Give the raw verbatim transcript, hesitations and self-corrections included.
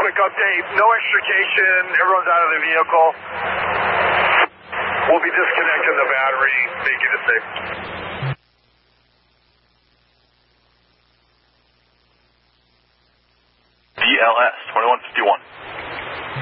quick update. No extrication. Everyone's out of the vehicle. We'll be disconnecting the battery, making it safe. D L S twenty-one fifty-one.